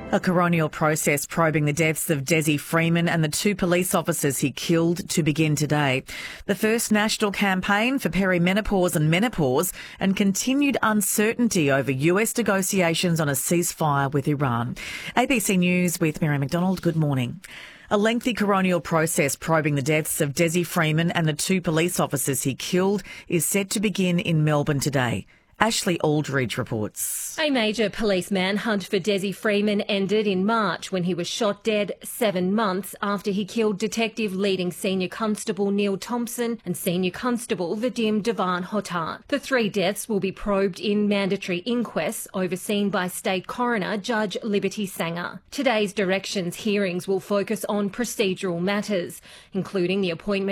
A coronial process probing the deaths of Desi Freeman and the 2 police officers he killed to begin today. The first national campaign for perimenopause and menopause, and continued uncertainty over US negotiations on a ceasefire with Iran. ABC News with Mary McDonald. Good morning. A lengthy coronial process probing the deaths of Desi Freeman and the 2 police officers he killed is set to begin in Melbourne today. Ashley Aldridge reports. A major police manhunt for Desi Freeman ended in March when he was shot dead 7 months after he killed Detective Leading Senior Constable Neil Thompson and Senior Constable Vadim Devan Hotar. The 3 deaths will be probed in mandatory inquests overseen by State Coroner Judge Liberty Sanger. Today's directions hearings will focus on procedural matters, including the appointment